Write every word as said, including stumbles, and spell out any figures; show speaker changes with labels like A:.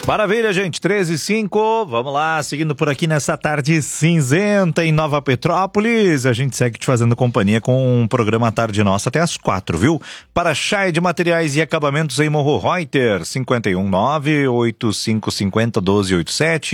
A: Maravilha, gente, treze e cinco, vamos lá, seguindo por aqui nessa tarde cinzenta em Nova Petrópolis, a gente segue te fazendo companhia com um programa Tarde Nossa até as quatro, viu? Para Chay de Materiais e Acabamentos em Morro Reuter, cinco um nove, oito cinco cinco zero, um dois oito sete.